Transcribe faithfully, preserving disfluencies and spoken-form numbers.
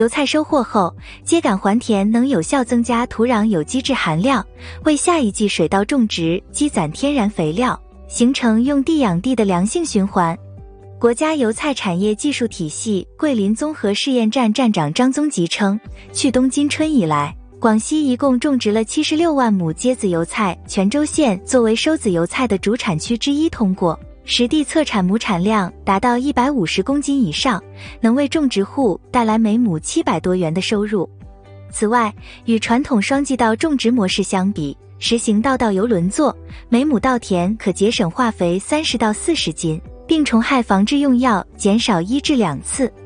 油菜收获后，秸秆还田能有效增加土壤有机质含量，为下一季水稻种植积攒天然肥料，形成用地养地的良性循环。国家油菜产业技术体系桂林综合试验站站长张宗吉称，去冬今春以来，广西一共种植了七十六万亩秸子油菜，泉州县作为收子油菜的主产区之一通过，实地测产亩产量达到一百五十公斤以上，能为种植户带来每亩七百多元的收入。此外，与传统双季稻种植模式相比，实行稻稻油轮作，每亩稻田可节省化肥三十到四十斤，病虫害防治用药减少一至两次。